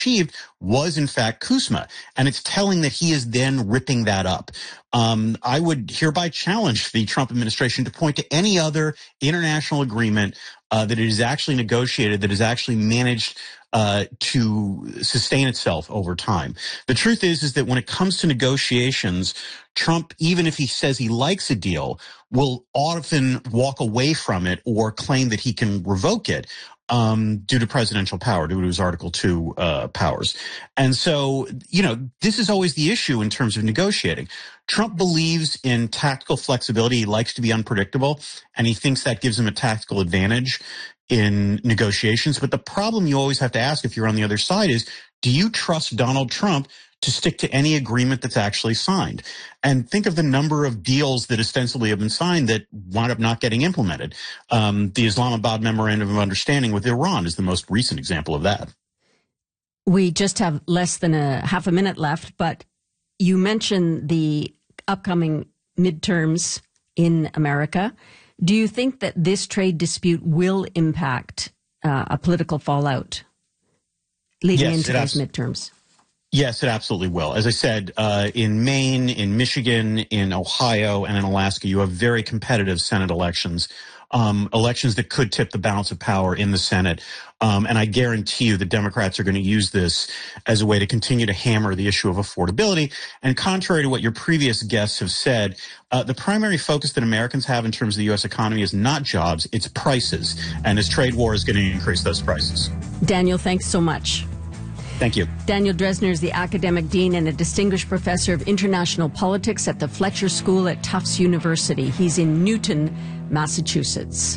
achieved was, in fact, CUSMA. And it's telling that he is then ripping that up. I would hereby challenge the Trump administration to point to any other international agreement that it is actually negotiated, that is actually managed to sustain itself over time. The truth is that when it comes to negotiations, Trump, even if he says he likes a deal, will often walk away from it or claim that he can revoke it due to presidential power, due to his Article 2 powers. And so, this is always the issue in terms of negotiating. Trump believes in tactical flexibility. He likes to be unpredictable, and he thinks that gives him a tactical advantage in negotiations. But the problem you always have to ask if you're on the other side is, do you trust Donald Trump to stick to any agreement that's actually signed? And think of the number of deals that ostensibly have been signed that wound up not getting implemented. The Islamabad Memorandum of Understanding with Iran is the most recent example of that. We just have less than a half a minute left, but you mentioned the upcoming midterms in America. Do you think that this trade dispute will impact a political fallout leading into those midterms? Yes, it absolutely will. As I said, in Maine, in Michigan, in Ohio, and in Alaska, you have very competitive Senate elections, elections that could tip the balance of power in the Senate. And I guarantee you the Democrats are going to use this as a way to continue to hammer the issue of affordability. And contrary to what your previous guests have said, the primary focus that Americans have in terms of the U.S. economy is not jobs, it's prices. And this trade war is going to increase those prices. Daniel, thanks so much. Thank you. Daniel Drezner is the academic dean and a distinguished professor of international politics at the Fletcher School at Tufts University. He's in Newton, Massachusetts.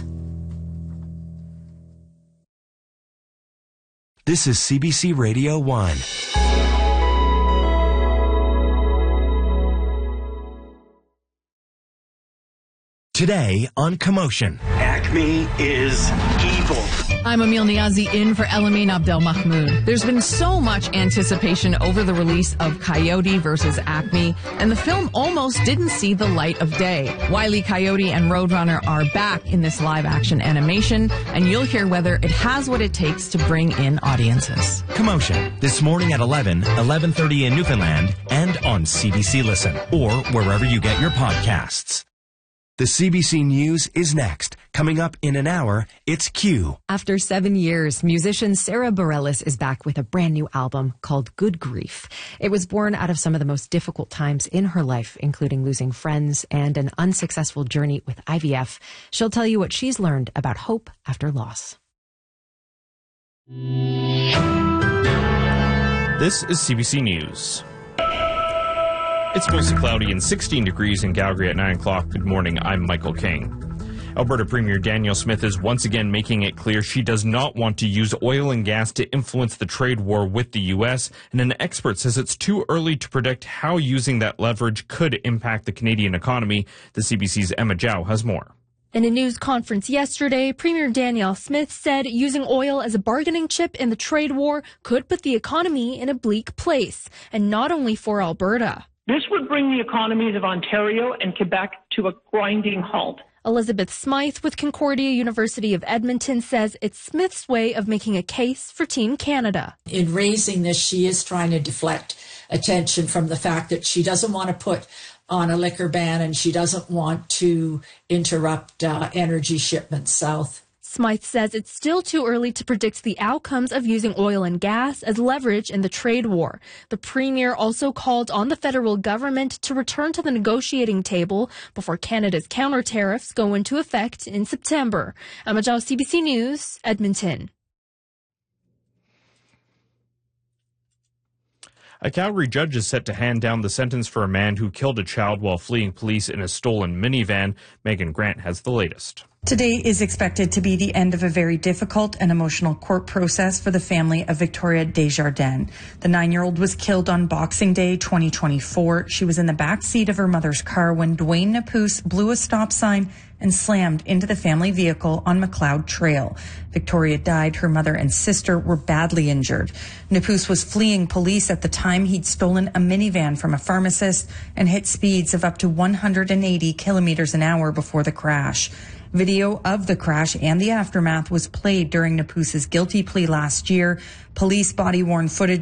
This is CBC Radio 1. Today on Commotion. Acme is evil. I'm Emil Niazi in for Elamin Abdel Mahmoud. There's been so much anticipation over the release of Coyote versus Acme, and the film almost didn't see the light of day. Wile E. Coyote and Roadrunner are back in this live-action animation, and you'll hear whether it has what it takes to bring in audiences. Commotion, this morning at 11:30 in Newfoundland, and on CBC Listen, or wherever you get your podcasts. The CBC News is next. Coming up in an hour, it's Q. After 7 years, musician Sarah Bareilles is back with a brand new album called Good Grief. It was born out of some of the most difficult times in her life, including losing friends and an unsuccessful journey with IVF. She'll tell you what she's learned about hope after loss. This is CBC News. It's mostly cloudy and 16 degrees in Calgary at 9 o'clock. Good morning, I'm Michael King. Alberta Premier Danielle Smith is once again making it clear she does not want to use oil and gas to influence the trade war with the U.S., and an expert says it's too early to predict how using that leverage could impact the Canadian economy. The CBC's Emma Zhao has more. In a news conference yesterday, Premier Danielle Smith said using oil as a bargaining chip in the trade war could put the economy in a bleak place, and not only for Alberta. This would bring the economies of Ontario and Quebec to a grinding halt. Elizabeth Smythe with Concordia University of Edmonton says it's Smith's way of making a case for Team Canada. In raising this, she is trying to deflect attention from the fact that she doesn't want to put on a liquor ban and she doesn't want to interrupt energy shipments south. Smythe says it's still too early to predict the outcomes of using oil and gas as leverage in the trade war. The Premier also called on the federal government to return to the negotiating table before Canada's counter tariffs go into effect in September. Emma Zhao, CBC News, Edmonton. A Calgary judge is set to hand down the sentence for a man who killed a child while fleeing police in a stolen minivan. Megan Grant has the latest. Today is expected to be the end of a very difficult and emotional court process for the family of Victoria Desjardins. The 9-year-old was killed on Boxing Day 2024. She was in the back seat of her mother's car when Dwayne Napus blew a stop sign and slammed into the family vehicle on McLeod Trail. Victoria died. Her mother and sister were badly injured. Napus was fleeing police at the time. He'd stolen a minivan from a pharmacist and hit speeds of up to 180 kilometers an hour before the crash. Video of the crash and the aftermath was played during Napus's guilty plea last year. Police body-worn footage